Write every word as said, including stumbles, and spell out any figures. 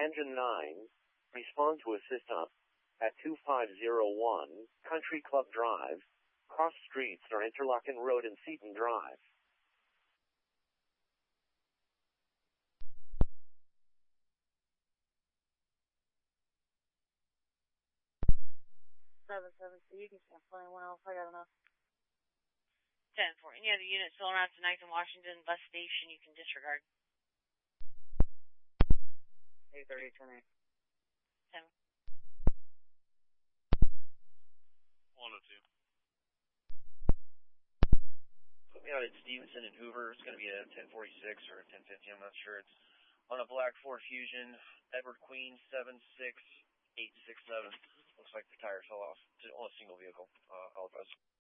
Engine nine, respond to assist up at two five zero one Country Club Drive, cross streets are Interlochen Road and Seaton Drive. seven seven, so you can stand for anyone else. I got enough. ten four. Any other units still around tonight in Washington Bus Station you can disregard. eight thirty, ten eight. ten. one oh two. Put me out at Stevenson and Hoover. It's going to be a ten forty-six or a ten fifty. I'm not sure. It's on a black Ford Fusion. Edward Queen seven six eight six seven. Looks like the tires fell off. It's on a single vehicle. Uh, I'll advise.